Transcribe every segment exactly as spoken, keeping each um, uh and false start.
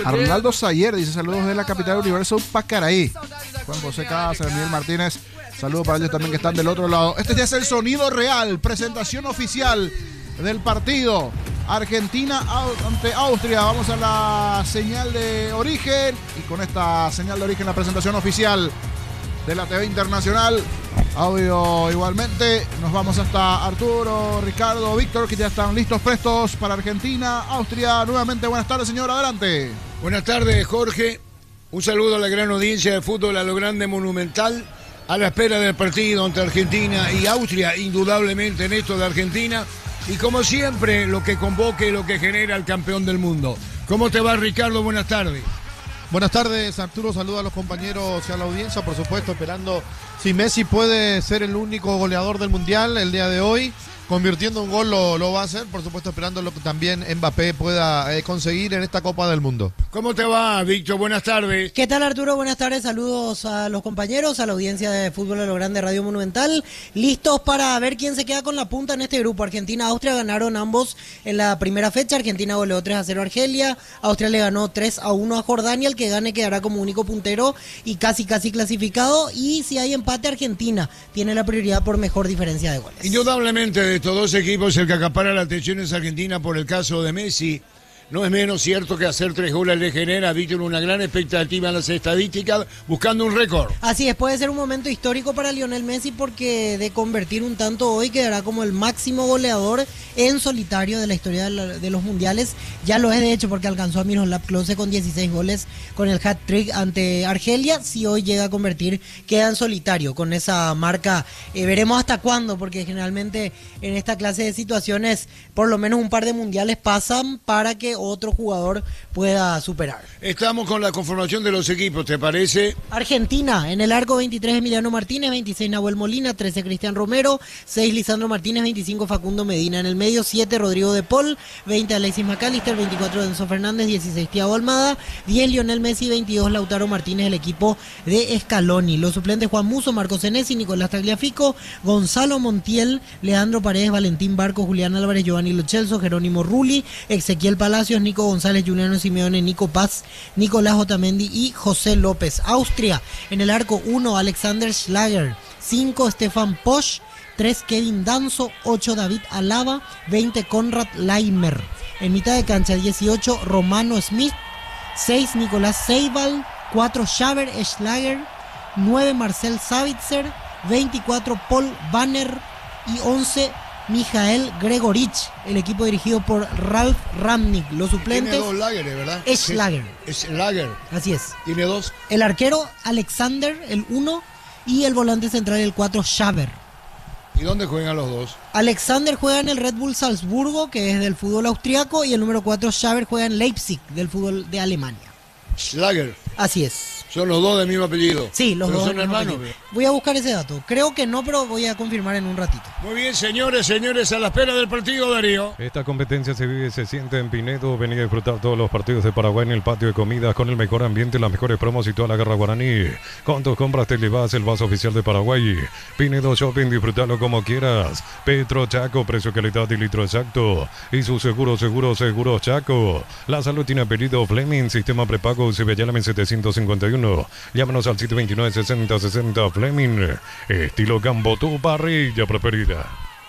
Arnaldo Sayer dice saludos de la capital del universo, Pacaraí. Juan José Cáceres, Miguel Martínez, saludos para ellos también que están del otro lado. Este ya es el sonido real, presentación oficial del partido Argentina ante Austria. Vamos a la señal de origen y con esta señal de origen la presentación oficial de la T V Internacional. Audio igualmente. Nos vamos hasta Arturo, Ricardo, Víctor, que ya están listos, prestos para Argentina, Austria. Nuevamente, buenas tardes, señor. Adelante. Buenas tardes, Jorge. Un saludo a la gran audiencia de fútbol a lo grande Monumental. A la espera del partido entre Argentina y Austria, indudablemente en esto de Argentina. Y como siempre, lo que convoque, lo que genera el campeón del mundo. ¿Cómo te va, Ricardo? Buenas tardes. Buenas tardes, Arturo. Saludos a los compañeros y a la audiencia, por supuesto, esperando si Messi puede ser el único goleador del Mundial el día de hoy. Convirtiendo un gol lo, lo va a hacer, por supuesto, esperando lo que también Mbappé pueda eh, conseguir en esta Copa del Mundo. ¿Cómo te va, Víctor? Buenas tardes. ¿Qué tal, Arturo? Buenas tardes. Saludos a los compañeros, a la audiencia de Fútbol a lo Grande Radio Monumental. Listos para ver quién se queda con la punta en este grupo. Argentina, Austria ganaron ambos en la primera fecha. Argentina goleó tres a cero a Argelia. Austria le ganó tres a uno a Jordania. El que gane quedará como único puntero y casi casi clasificado. Y si hay empate, Argentina tiene la prioridad por mejor diferencia de goles. Indudablemente, de estos dos equipos, el que acapara la atención es Argentina por el caso de Messi. No es menos cierto que hacer tres goles le genera a Víctor una gran expectativa en las estadísticas, buscando un récord. Así es, puede ser un momento histórico para Lionel Messi porque de convertir un tanto hoy quedará como el máximo goleador en solitario de la historia de, la, de los mundiales. Ya lo es de hecho porque alcanzó a Miroslav Klose con dieciséis goles con el hat-trick ante Argelia. Si hoy llega a convertir, queda en solitario con esa marca. Eh, veremos hasta cuándo, porque generalmente en esta clase de situaciones por lo menos un par de mundiales pasan para que otro jugador pueda superar. Estamos con la conformación de los equipos, ¿te parece? Argentina, en el arco veintitrés Emiliano Martínez, veintiséis Nahuel Molina, trece Cristian Romero, seis Lisandro Martínez, veinticinco Facundo Medina. En el medio siete Rodrigo de Paul, veinte Alexis McAllister, veinticuatro Enzo Fernández, dieciséis Thiago Almada, diez Lionel Messi, veintidós Lautaro Martínez, el equipo de Scaloni. Los suplentes Juan Musso, Marcos Senesi, Nicolás Tagliafico, Gonzalo Montiel, Leandro Paredes, Valentín Barco, Julián Álvarez, Giovanni Lo Celso, Jerónimo Rulli, Ezequiel Palacio, Nico González, Juliano Simeone, Nico Paz, Nicolás Otamendi y José López. Austria, en el arco uno Alexander Schlager, cinco Stefan Posch, tres Kevin Danso, ocho David Alaba, veinte Konrad Laimer. En mitad de cancha dieciocho Romano Smith, seis Nicolás Seibal, cuatro Xaver Schlager, nueve Marcel Savitzer, veinticuatro Paul Banner y once Mijael Gregorich, el equipo dirigido por Ralf Rangnick. Los suplentes. Tiene dos Lageres, ¿verdad? Schlager. Schlager. Así es. Tiene dos. El arquero Alexander, el uno, y el volante central, el cuatro, Xaver. ¿Y dónde juegan los dos? Alexander juega en el Red Bull Salzburgo, que es del fútbol austriaco, y el número cuatro, Xaver, juega en Leipzig, del fútbol de Alemania. Schlager. Así es. Son los dos del mismo apellido. Sí, los pero dos son hermanos. Voy a buscar ese dato. Creo que no, pero voy a confirmar en un ratito. Muy bien, señores, señores, a la espera del partido, Darío. Esta competencia se vive y se siente en Pinedo. Vení a disfrutar todos los partidos de Paraguay en el patio de comidas con el mejor ambiente, las mejores promos y toda la garra guaraní. Con tus compras te llevas el vaso oficial de Paraguay. Pinedo Shopping, disfrutalo como quieras. Petro Chaco, precio, calidad y litro exacto. Y su seguro, seguro, seguro Chaco. La salud tiene apellido Fleming, sistema prepago Cibeyalame setecientos cincuenta y uno. Llámanos al siete veintinueve sesenta sesenta Fleming. Estilo Campo, tu parrilla preferida.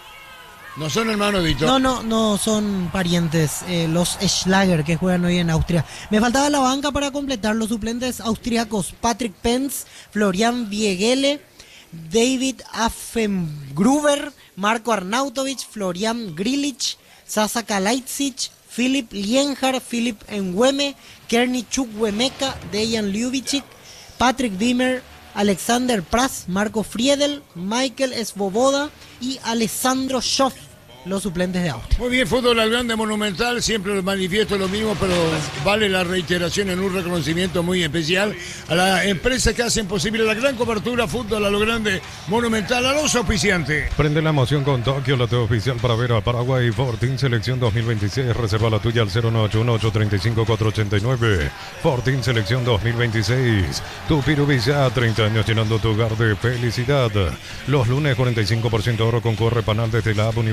¿No son hermanos, Víctor? No, no, no son parientes eh, los Schlager que juegan hoy en Austria. Me faltaba la banca para completar los suplentes austriacos: Patrick Pence, Florian Viegele, David Affengruber, Marco Arnautovic, Florian Grilich, Sasa Kalajdzic, Filip Lienhard, Filip Ngweme, Kerny Chukwuemeka, Dejan Ljubicic, Patrick Wimmer, Alexander Pras, Marco Friedel, Michael Svoboda y Alessandro Schoff, los suplentes de Austria. Muy bien, fútbol al grande Monumental, siempre manifiesto lo mismo, pero vale la reiteración en un reconocimiento muy especial a las empresas que hacen posible la gran cobertura fútbol a lo grande Monumental, a los auspiciantes. Prende la emoción con Tokio, la T V oficial para ver a Paraguay. Fortín Selección dos mil veintiséis, reserva la tuya al cero nueve ocho uno, ocho tres cinco, cuatro ocho nueve. Fortín Selección dos mil veintiséis, tu Pirubilla, treinta años llenando tu hogar de felicidad. Los lunes cuarenta y cinco por ciento oro con corre panal desde la app universitaria.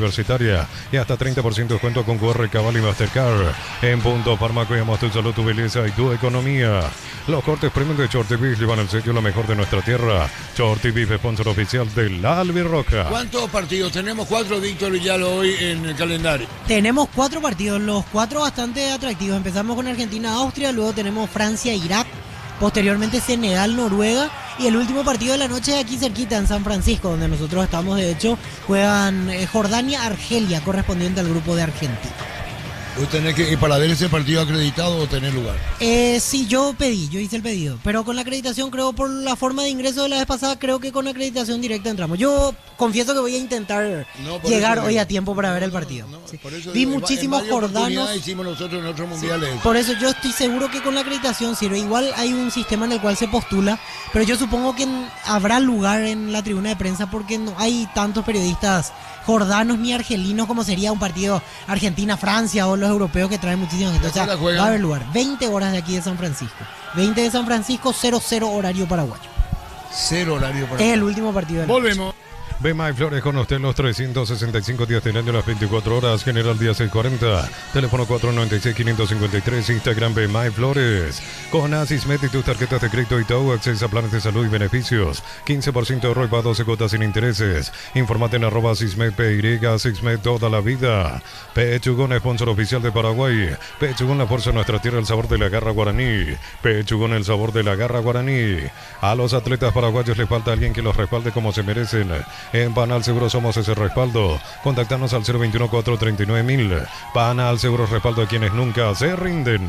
Austria y hasta treinta por ciento de descuento con Q R, Cabal y Mastercard. En Punto Farma cuidamos tu salud, tu belleza y tu economía. Los cortes premium de Shorty Beef llevan el sello lo mejor de nuestra tierra. Shorty Beef, sponsor oficial del Albirroja. ¿Cuántos partidos? Tenemos cuatro, Víctor Villaló, hoy en el calendario. Tenemos cuatro partidos, los cuatro bastante atractivos. Empezamos con Argentina-Austria, luego tenemos Francia-Irak, posteriormente Senegal-Noruega y el último partido de la noche aquí cerquita en San Francisco, donde nosotros estamos. De hecho, juegan eh, Jordania-Argelia, correspondiente al grupo de Argentina. ¿Vos tenés que, para ver ese partido acreditado o tener lugar? Eh, sí, yo pedí, yo hice el pedido, pero con la acreditación, creo, por la forma de ingreso de la vez pasada, creo que con acreditación directa entramos. Yo confieso que voy a intentar no, llegar eso, hoy a tiempo para ver el partido. No, no, sí. por eso Vi digo, muchísimos en varias jordanos. Hicimos nosotros en otros mundiales. Sí, por eso yo estoy seguro que con la acreditación sirve. Igual hay un sistema en el cual se postula, pero yo supongo que habrá lugar en la tribuna de prensa porque no hay tantos periodistas jordanos ni argelinos como sería un partido Argentina-Francia o los europeos que traen muchísima gente. O sea, va a haber lugar. veinte horas de aquí de San Francisco. veinte de San Francisco, cero cero horario paraguayo. Cero horario paraguayo. Es el último partido de la Volvemos. Ve My Flores con usted los trescientos sesenta y cinco días del año, las veinticuatro horas. General Díaz seiscientos cuarenta. Teléfono cuatro nueve seis, cinco cinco tres. Instagram Ve My Flores. Con Asismet y tus tarjetas de crédito Itaú, acceso a planes de salud y beneficios. quince por ciento de ahorro y pago doce cuotas sin intereses. Informate en arroba Asismet P Y, Asismet toda la vida. Pechugón, sponsor oficial de Paraguay. Pechugón, la fuerza de nuestra tierra, el sabor de la garra guaraní. Pechugón, el sabor de la garra guaraní. A los atletas paraguayos les falta alguien que los respalde como se merecen. En Panal Seguro somos ese respaldo. Contactanos al cero veintiuno, cuatrocientos treinta y nueve mil. Panal Seguro, respaldo a quienes nunca se rinden.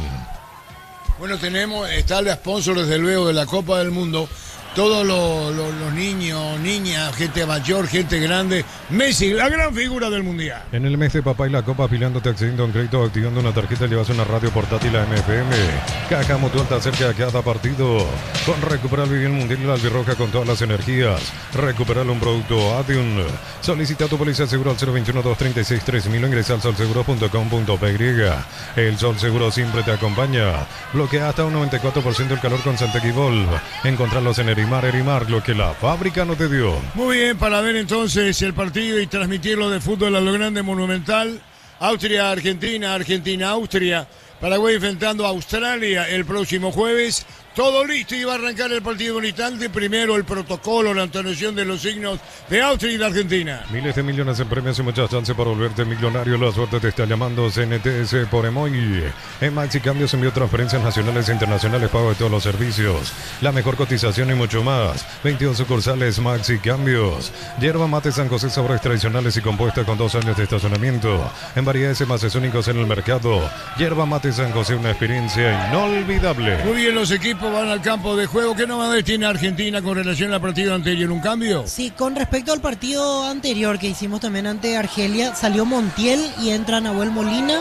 Bueno, tenemos, está el sponsor desde luego de la Copa del Mundo. Todos los, los, los niños, niñas, gente mayor, gente grande. Messi, la gran figura del Mundial. En el mes de papá y la Copa, afiliándote, accediendo a un crédito, activando una tarjeta, llevas una radio portátil a M F M. Caja Mutual te acerca a cada partido. Con Recuperar Vivir el Mundial y la Albirroja con todas las energías. Recuperar un producto Adium. Solicita tu póliza de seguro al cero veintiuno, doscientos treinta y seis, tres mil o ingresa al sol seguro punto com punto p y. El Sol Seguro siempre te acompaña. Bloquea hasta un noventa y cuatro por ciento el calor con Santec y Volv. Encontrarlos en Erimar, Erimar, lo que la fábrica no te dio. Muy bien, para ver entonces el partido y transmitirlo de fútbol a lo grande Monumental. Austria, Argentina, Argentina, Austria. Paraguay enfrentando a Australia el próximo jueves. Todo listo y va a arrancar el partido en un instante. Primero el protocolo, la entonación de los signos de Austria y de Argentina. Miles de millones en premios y muchas chances para volverte millonario. La suerte te está llamando. C N T S por Emoy. En Maxi Cambios envió transferencias nacionales e internacionales, pago de todos los servicios. La mejor cotización y mucho más. veintidós sucursales Maxi Cambios. Yerba Mate San José, sabores tradicionales y compuesta con dos años de estacionamiento. En variedades y envases únicos en el mercado. Yerba Mate San José, una experiencia inolvidable. Muy bien, los equipos van al campo de juego. ¿Qué novedades tiene Argentina con relación al partido anterior? ¿Un cambio? Sí, con respecto al partido anterior que hicimos también ante Argelia, salió Montiel y entra Nahuel Molina.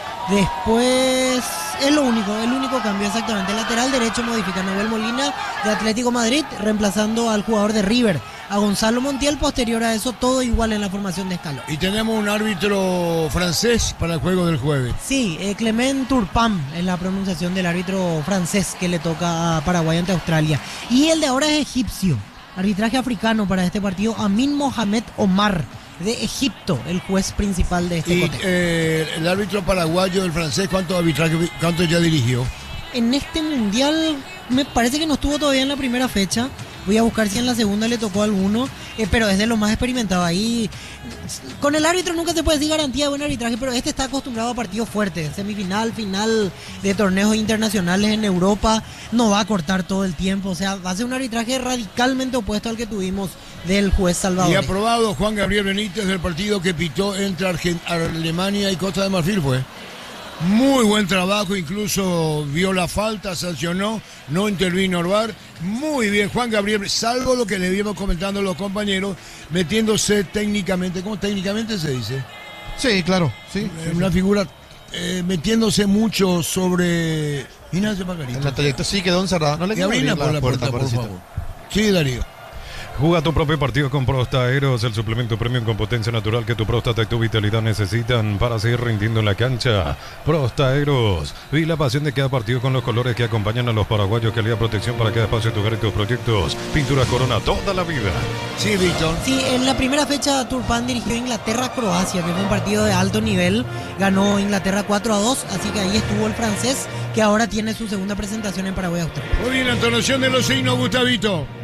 Después es lo único, el único cambio exactamente. El lateral derecho modifica Nahuel Molina de Atlético Madrid, reemplazando al jugador de River, a Gonzalo Montiel. Posterior a eso, todo igual en la formación de Scaloni. Y tenemos un árbitro francés para el juego del jueves. Sí, eh, Clement Turpin es la pronunciación del árbitro francés que le toca a Paraguay ante Australia. Y el de ahora es egipcio, arbitraje africano para este partido, Amin Mohamed Omar, de Egipto, el juez principal de este Y cotejo. eh, el árbitro paraguayo, el francés, ¿cuántos arbitrajes, cuántos ya dirigió? En este mundial me parece que no estuvo todavía en la primera fecha. Voy a buscar si en la segunda le tocó alguno, eh, pero es de lo más experimentado. Ahí, con el árbitro nunca se puede decir garantía de buen arbitraje, pero este está acostumbrado a partidos fuertes, semifinal, final de torneos internacionales en Europa, no va a cortar todo el tiempo, o sea, va a ser un arbitraje radicalmente opuesto al que tuvimos del juez Salvador. Y aprobado Juan Gabriel Benítez del partido que pitó entre Argen- Alemania y Costa de Marfil, fue. Muy buen trabajo, incluso vio la falta, sancionó, no intervino el V A R. Muy bien, Juan Gabriel, salvo lo que le vimos comentando los compañeros, metiéndose técnicamente, ¿cómo técnicamente se dice? Sí, claro, sí. Eh, Una figura eh, metiéndose mucho sobre Ignacio Pacarito. En la trayectoria sí quedó encerrada. No le Y quiero abrir abrila la por la puerta, puerta, por pobrecito. favor. Sí, Darío. Juega tu propio partido con Prostaeros, el suplemento premium con potencia natural que tu próstata y tu vitalidad necesitan para seguir rindiendo en la cancha. Prostaeros, y la pasión de cada partido con los colores que acompañan a los paraguayos, que le da protección para cada espacio de tu hogar y tus proyectos. Pintura Corona toda la vida. Sí, Víctor. Sí, en la primera fecha Turpán dirigió Inglaterra-Croacia, que fue un partido de alto nivel. Ganó Inglaterra cuatro a dos, así que ahí estuvo el francés, que ahora tiene su segunda presentación en Paraguay-Australia. Muy bien, la entonación de los signos, Gustavito.